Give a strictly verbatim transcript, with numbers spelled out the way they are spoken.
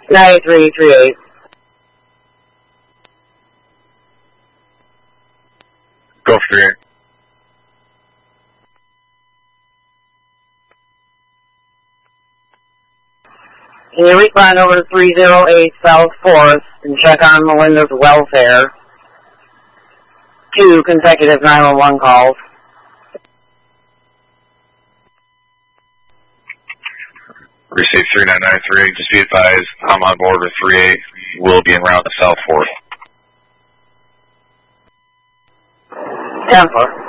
nine three three eight. Go for three eight. Can you respond over to three oh eight South fourth and check on Melinda's welfare? Two consecutive nine one one calls. Receive three nine nine three eight. Just be advised, I'm on board with three eight. We'll be en route to South fourth. ten four.